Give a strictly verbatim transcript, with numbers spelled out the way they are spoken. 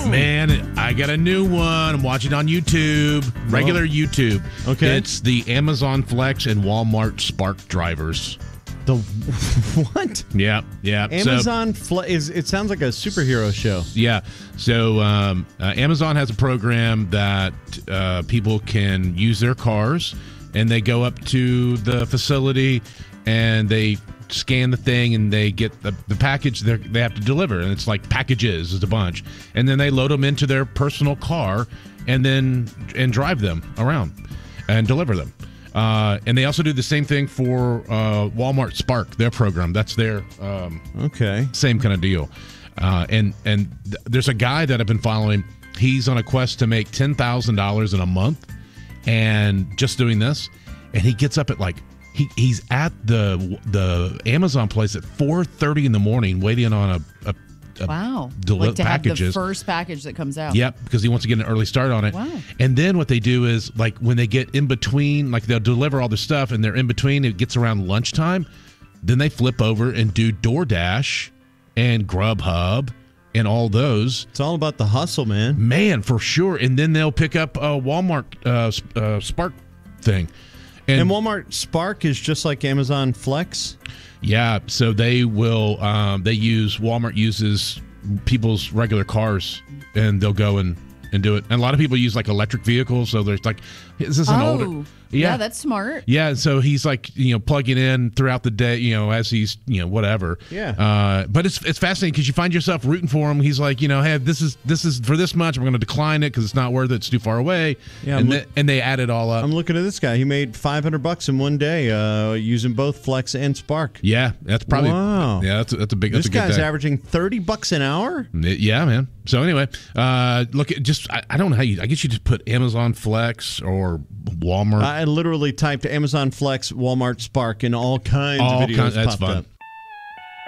Man, I got a new one. I'm watching on YouTube, regular oh. YouTube. Okay. It's the Amazon Flex and Walmart Spark drivers. The what? Yeah, yeah. Amazon so, Fle- is. It sounds like a superhero show. Yeah. So um, uh, Amazon has a program that uh, people can use their cars, and they go up to the facility, and they scan the thing, and they get the, the package they have to deliver, and it's like packages, it's a bunch, and then they load them into their personal car, and then and drive them around and deliver them. Uh, and they also do the same thing for uh, Walmart Spark, their program. That's their um, okay same kind of deal. Uh, and and th- there's a guy that I've been following. He's on a quest to make ten thousand dollars in a month, and just doing this. And he gets up at like he he's at the the Amazon place at four thirty in the morning, waiting on a. a Uh, wow. Deli- like to packages. have the first package that comes out. Yep, because he wants to get an early start on it. Wow. And then what they do is, like, when they get in between, like, they'll deliver all the stuff, and they're in between, it gets around lunchtime, then they flip over and do DoorDash and Grubhub and all those. It's all about the hustle, man. Man, for sure. And then they'll pick up a Walmart uh, uh, Spark thing. And, and Walmart Spark is just like Amazon Flex? Yeah, so they will, um, they use, Walmart uses people's regular cars, and they'll go and, and do it. And a lot of people use, like, electric vehicles, so there's, like, this is an oh, older... Yeah. Yeah, that's smart. Yeah, so he's like, you know, plugging in throughout the day, you know, as he's, you know, whatever. Yeah. Uh, but it's it's fascinating because you find yourself rooting for him. He's like, you know, hey, this is this is for this much. I'm going to decline it because it's not worth it. It's too far away. Yeah, and, look- the, and they add it all up. I'm looking at this guy. He made five hundred bucks in one day uh, using both Flex and Spark. Yeah, that's probably. Wow. Yeah, that's a, that's a big. That's This a good guy's day. averaging thirty bucks an hour. Yeah, man. So anyway, uh, look at just I, I don't know how you. I guess you just put Amazon Flex or Walmart. I literally typed Amazon Flex, Walmart Spark, and all kinds all of videos kinds. That's popped fun. up.